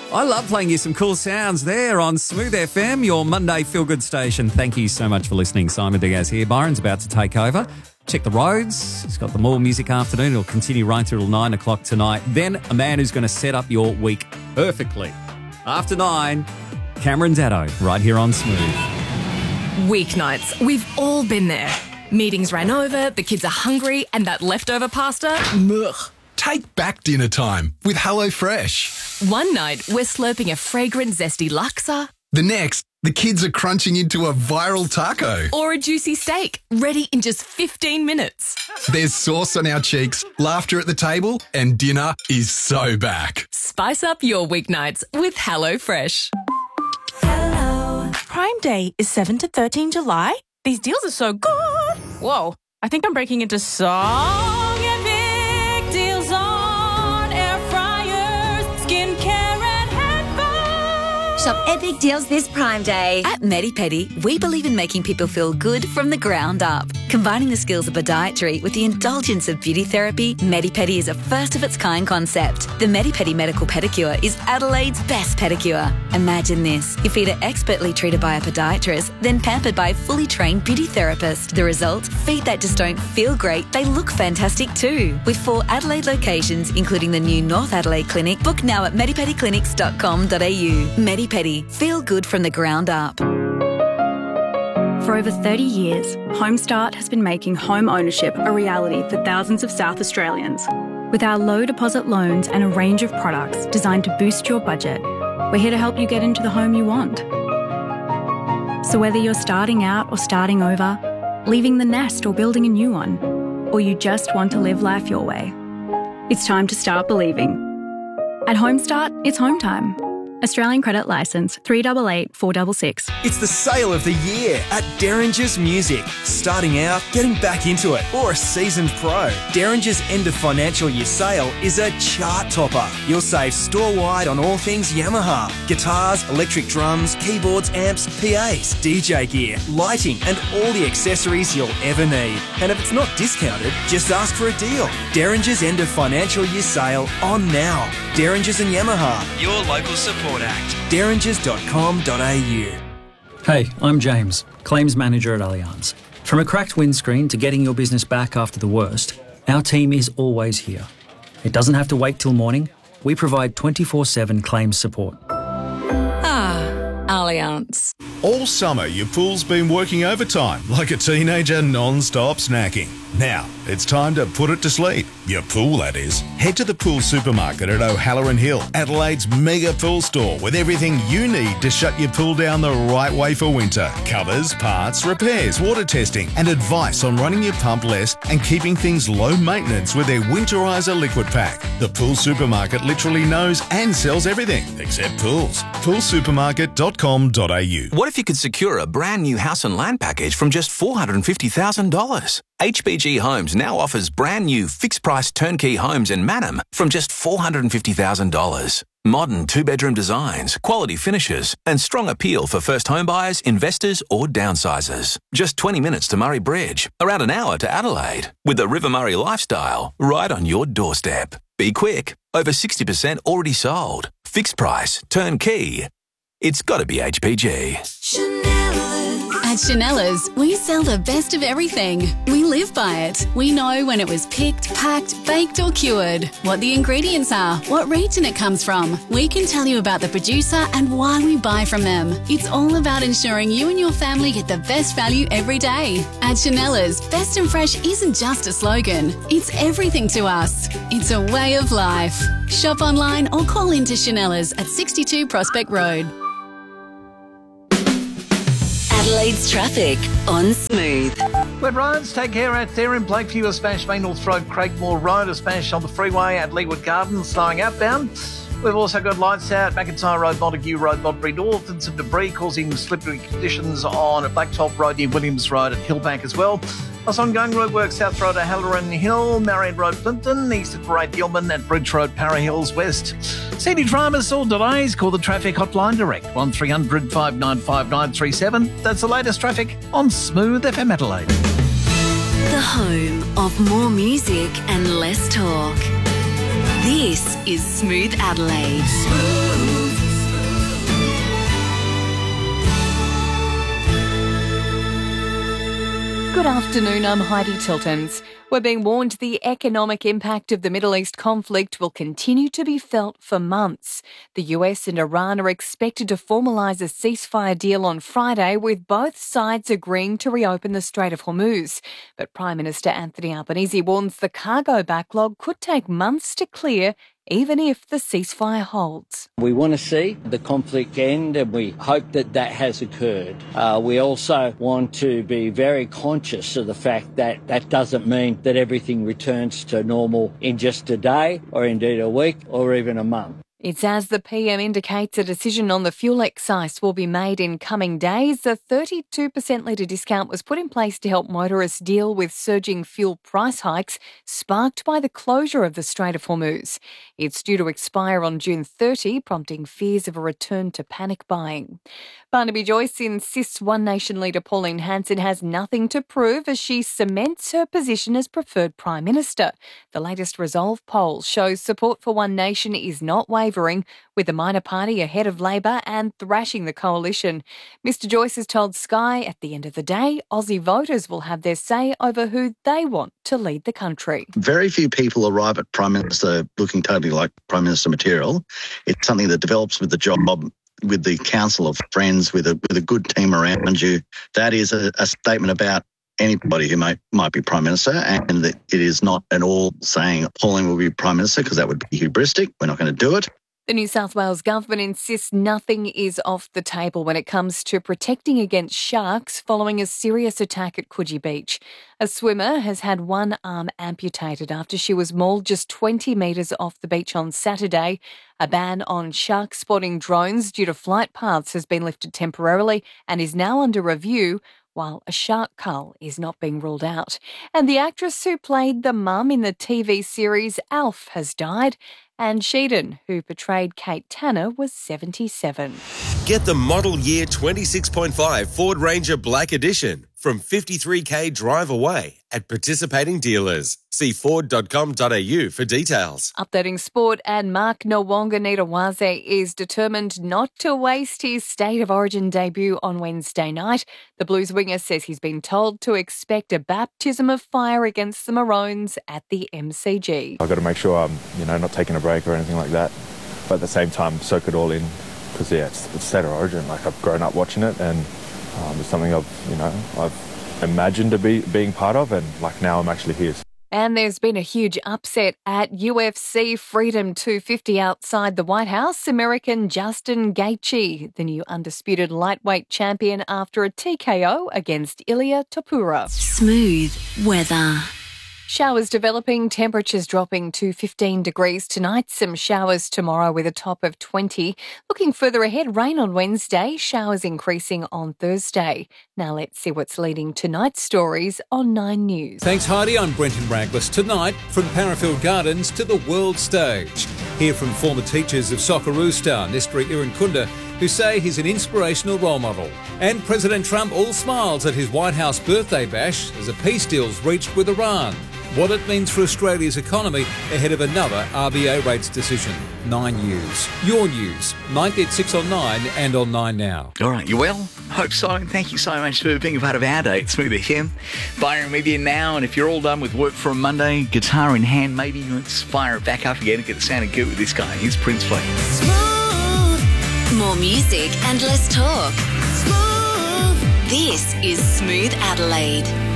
I love playing you some cool sounds there on Smooth FM, your Monday feel-good station. Thank you so much for listening. Simon Diaz here. Byron's about to take over. Check the roads. He's got the More Music Afternoon. It'll continue right through till 9 o'clock tonight. Then a man who's going to set up your week perfectly. After 9, Cameron Daddo, right here on Smooth. Weeknights. We've all been there. Meetings ran over, the kids are hungry, and that leftover pasta, ugh. Take back dinner time with HelloFresh. One night, we're slurping a fragrant, zesty laksa. The next, the kids are crunching into a viral taco. Or a juicy steak, ready in just 15 minutes. There's sauce on our cheeks, laughter at the table, and dinner is so back. Spice up your weeknights with HelloFresh. Hello. Prime Day is 7 to 13 July. These deals are so good. Whoa, I think I'm breaking into song epic deals on air fryers, skincare and headphones. Shop epic deals this Prime Day. At MediPedi, we believe in making people feel good from the ground up. Combining the skills of podiatry with the indulgence of beauty therapy, MediPedi is a first-of-its-kind concept. The MediPedi Medical Pedicure is Adelaide's best pedicure. Imagine this. Your feet are expertly treated by a podiatrist, then pampered by a fully trained beauty therapist. The result? Feet that just don't feel great, they look fantastic too. With 4 Adelaide locations, including the new North Adelaide Clinic, book now at medipediclinics.com.au. MediPedi. Feel good from the ground up. For over 30 years, Homestart has been making home ownership a reality for thousands of South Australians. With our low deposit loans and a range of products designed to boost your budget, we're here to help you get into the home you want. So whether you're starting out or starting over, leaving the nest or building a new one, or you just want to live life your way, it's time to start believing. At Homestart, it's home time. Australian Credit Licence 388 466. It's the sale of the year at Derringer's Music. Starting out, getting back into it, or a seasoned pro. Derringer's end of financial year sale is a chart topper. You'll save store-wide on all things Yamaha. Guitars, electric drums, keyboards, amps, PAs, DJ gear, lighting and all the accessories you'll ever need. And if it's not discounted, just ask for a deal. Derringer's end of financial year sale on now. Derringer's and Yamaha, your local support act. derringers.com.au. Hey, I'm James, Claims Manager at Allianz. From a cracked windscreen to getting your business back after the worst, our team is always here. It doesn't have to wait till morning. We provide 24/7 claims support. Allianz. All summer, your pool's been working overtime like a teenager non-stop snacking. Now, it's time to put it to sleep. Your pool, that is. Head to the Pool Supermarket at O'Halloran Hill, Adelaide's mega pool store with everything you need to shut your pool down the right way for winter. Covers, parts, repairs, water testing and advice on running your pump less and keeping things low maintenance with their Winterizer liquid pack. The Pool Supermarket literally knows and sells everything except pools. poolsupermarket.com.au. What if you could secure a brand new house and land package from just $450,000? HBG Homes now offers brand new fixed-price turnkey homes in Mannum from just $450,000. Modern 2-bedroom designs, quality finishes, and strong appeal for first home buyers, investors, or downsizers. Just 20 minutes to Murray Bridge, around an hour to Adelaide, with the River Murray lifestyle right on your doorstep. Be quick, over 60% already sold. Fixed price, turnkey. It's got to be HPG. At Chanella's, we sell the best of everything. We live by it. We know when it was picked, packed, baked or cured, what the ingredients are, what region it comes from. We can tell you about the producer and why we buy from them. It's all about ensuring you and your family get the best value every day. At Chanella's, best and fresh isn't just a slogan. It's everything to us. It's a way of life. Shop online or call into Chanella's at 62 Prospect Road. Adelaide's traffic on Smooth. Wet roads, take care out there in Blakeview, a smash Main North Road, Craigmore Road, a smash on the freeway at Leewood Gardens, slowing outbound. We've also got lights out, McIntyre Road, Montague Road, Modbury North, and some debris causing slippery conditions on Blacktop Road near Williams Road and Hillbank as well. Plus ongoing roadworks South Road at Halloran Hill, Marion Road, Plympton, East at Parade Gilman and Bridge Road, Para Hills West. Scenic dramas or delays, call the traffic hotline direct, 1300 595 937. That's the latest traffic on Smooth FM Adelaide. The home of more music and less talk. This is Smooth Adelaide. Smooth. Good afternoon, I'm Heidi Tiltons. We're being warned the economic impact of the Middle East conflict will continue to be felt for months. The US and Iran are expected to formalise a ceasefire deal on Friday, with both sides agreeing to reopen the Strait of Hormuz. But Prime Minister Anthony Albanese warns the cargo backlog could take months to clear, even if the ceasefire holds. We want to see the conflict end, and we hope that that has occurred. We also want to be very conscious of the fact that that doesn't mean that everything returns to normal in just a day, or indeed a week, or even a month. It's as the PM indicates a decision on the fuel excise will be made in coming days. A 32% litre discount was put in place to help motorists deal with surging fuel price hikes sparked by the closure of the Strait of Hormuz. It's due to expire on June 30, prompting fears of a return to panic buying. Barnaby Joyce insists One Nation leader Pauline Hanson has nothing to prove as she cements her position as preferred Prime Minister. The latest Resolve poll shows support for One Nation is not wavering, with the minor party ahead of Labor and thrashing the coalition. Mr Joyce has told Sky at the end of the day, Aussie voters will have their say over who they want to lead the country. Very few people arrive at Prime Minister looking totally like Prime Minister material. It's something that develops with the job, with the council of friends, with a good team around you. That is a statement about anybody who might be Prime Minister, and that it is not at all saying Pauline will be Prime Minister, because that would be hubristic. We're not going to do it. The New South Wales government insists nothing is off the table when it comes to protecting against sharks following a serious attack at Coogee Beach. A swimmer has had one arm amputated after she was mauled just 20 metres off the beach on Saturday. A ban on shark spotting drones due to flight paths has been lifted temporarily and is now under review, while a shark cull is not being ruled out. And the actress who played the mum in the TV series Alf has died, and Sheedan, who portrayed Kate Tanner, was 77. Get the model year 26.5 Ford Ranger Black Edition from 53k drive away at participating dealers. See ford.com.au for details. Updating sport, and Mark Nwanga-Nitawaze is determined not to waste his State of Origin debut on Wednesday night. The Blues winger says he's been told to expect a baptism of fire against the Maroons at the MCG. I've got to make sure I'm, not taking a break or anything like that, but at the same time soak it all in, because it's State of Origin. Like, I've grown up watching it, and it's something I've imagined to be being part of, and now I'm actually here. And there's been a huge upset at UFC Freedom 250 outside the White House. American Justin Gaethje, the new undisputed lightweight champion, after a TKO against Ilia Topuria. Smooth weather. Showers developing, temperatures dropping to 15 degrees tonight. Some showers tomorrow with a top of 20. Looking further ahead, rain on Wednesday, showers increasing on Thursday. Now let's see what's leading tonight's stories on 9 News. Thanks, Heidi. I'm Brenton Braglis. Tonight, from Parafield Gardens to the world stage. Hear from former teachers of Socceroo star Nestri Irankunda, who say he's an inspirational role model. And President Trump all smiles at his White House birthday bash as a peace deal's reached with Iran. What it means for Australia's economy ahead of another RBA rates decision. 9 News. Your news. 9:06 on 9 and on 9 Now. All right, you well? Hope so. And thank you so much for being a part of our day at Smooth FM. Byron with you now, and if you're all done with work for a Monday, guitar in hand, maybe let's fire it back up again and get the sounding good with this guy. Here's Prince Fleet. More music and less talk. Smooth. This is Smooth Adelaide.